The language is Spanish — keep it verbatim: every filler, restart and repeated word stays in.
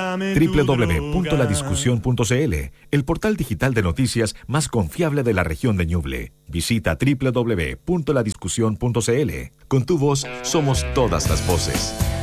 w w w punto la discusión punto c l, el portal digital de noticias más confiable de la región de Ñuble. Visita w w w punto la discusión punto c l. Con tu voz somos todas las voces.